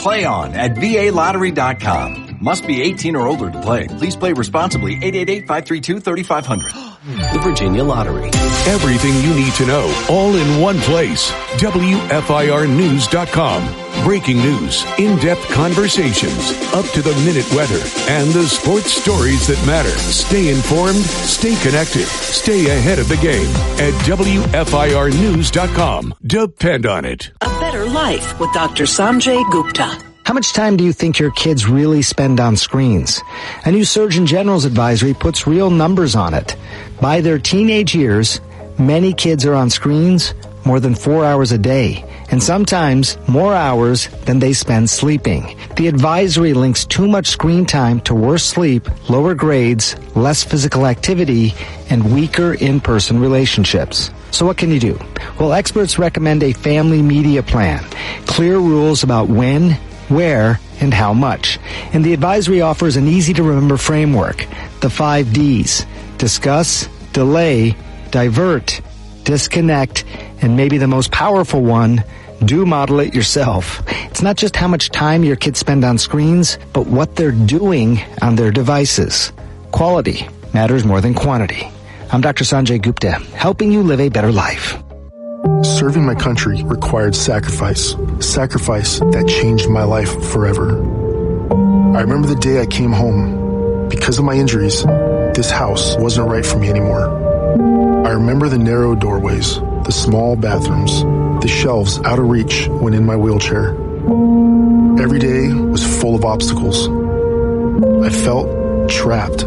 Play on at VALottery.com. Must be 18 or older to play. Please play responsibly. 888-532-3500. The Virginia Lottery. Everything you need to know, all in one place. WFIRnews.com. Breaking news, in-depth conversations, up-to-the-minute weather, and the sports stories that matter. Stay informed, stay connected, stay ahead of the game at WFIRnews.com. Depend on it. A better life with Dr. Sanjay Gupta. How much time do you think your kids really spend on screens? A new Surgeon General's advisory puts real numbers on it. By their teenage years, many kids are on screens more than 4 hours a day, and sometimes more hours than they spend sleeping. The advisory links too much screen time to worse sleep, lower grades, less physical activity, and weaker in-person relationships. So what can you do? Well, experts recommend a family media plan. Clear rules about when, where, and how much. And the advisory offers an easy-to-remember framework. The 5 Ds. Discuss, delay, divert, disconnect, and maybe the most powerful one, do model it yourself. It's not just how much time your kids spend on screens, but what they're doing on their devices. Quality matters more than quantity. I'm Dr. Sanjay Gupta, helping you live a better life. Serving my country required sacrifice. Sacrifice that changed my life forever. I remember the day I came home. Because of my injuries, this house wasn't right for me anymore. I remember the narrow doorways, the small bathrooms, the shelves out of reach when in my wheelchair. Every day was full of obstacles. I felt trapped.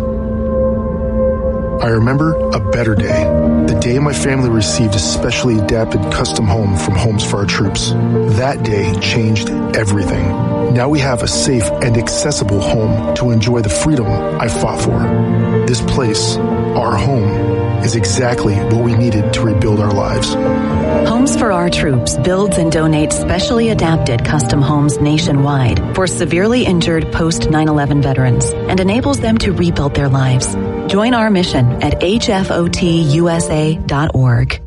I remember a better day. The day my family received a specially adapted custom home from Homes for Our Troops. That day changed everything. Now we have a safe and accessible home to enjoy the freedom I fought for. This place, our home, is exactly what we needed to rebuild our lives. Homes for Our Troops builds and donates specially adapted custom homes nationwide for severely injured post-9/11 veterans and enables them to rebuild their lives. Join our mission at hfotusa.org.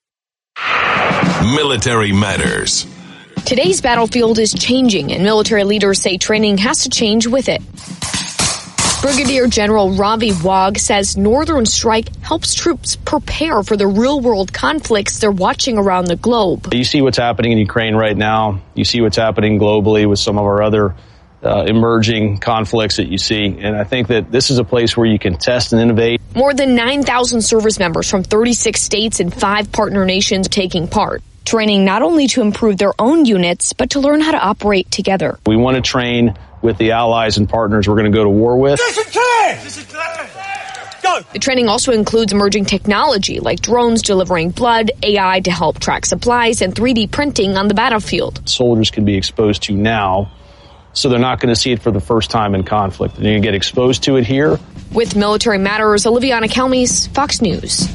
Military Matters. Today's battlefield is changing, and military leaders say training has to change with it. Brigadier General Ravi Wagh says Northern Strike helps troops prepare for the real-world conflicts they're watching around the globe. You see what's happening in Ukraine right now. You see what's happening globally with some of our other emerging conflicts that you see. And I think that this is a place where you can test and innovate. More than 9,000 service members from 36 states and 5 partner nations taking part. Training not only to improve their own units, but to learn how to operate together. We want to train with the allies and partners we're going to go to war with. Go. The training also includes emerging technology like drones delivering blood, AI to help track supplies, and 3D printing on the battlefield. Soldiers can be exposed to now, so they're not going to see it for the first time in conflict. They're going to get exposed to it here. With Military Matters, Oliviana Kelmes, Fox News.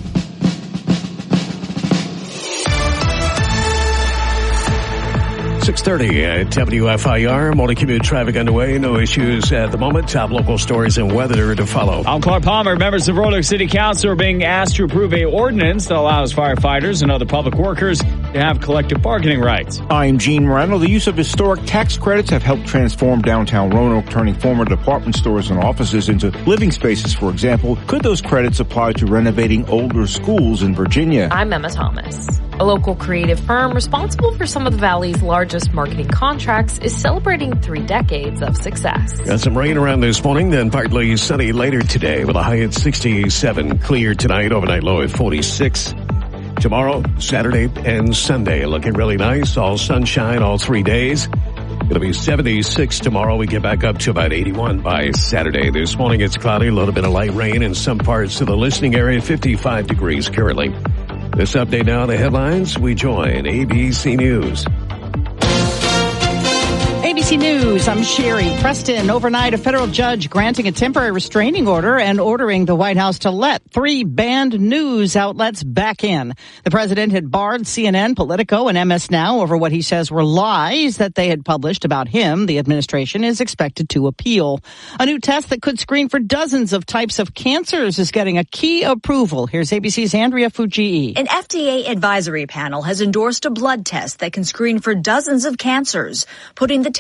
6:30 at WFIR. Morning commute traffic underway. No issues at the moment. Top local stories and weather to follow. I'm Clark Palmer. Members of Roanoke City Council are being asked to approve a ordinance that allows firefighters and other public workers to have collective bargaining rights. I'm Gene Morano. The use of historic tax credits have helped transform downtown Roanoke, turning former department stores and offices into living spaces, for example. Could those credits apply to renovating older schools in Virginia? I'm Emma Thomas. A local creative firm responsible for some of the Valley's largest marketing contracts is celebrating 3 decades of success. Got some rain around this morning, then partly sunny later today with a high at 67. Clear tonight, overnight low at 46. Tomorrow, Saturday and Sunday looking really nice. All sunshine all 3 days. It'll be 76 tomorrow. We get back up to about 81 by Saturday. This morning it's cloudy, a little bit of light rain in some parts of the listening area, 55 degrees currently. This update now, the headlines. We join ABC News. ABC News, I'm Sherry Preston. Overnight, a federal judge granting a temporary restraining order and ordering the White House to let 3 banned news outlets back in. The president had barred CNN, Politico, and MS Now over what he says were lies that they had published about him. The administration is expected to appeal. A new test that could screen for dozens of types of cancers is getting a key approval. Here's ABC's Andrea Fujii. An FDA advisory panel has endorsed a blood test that can screen for dozens of cancers, putting the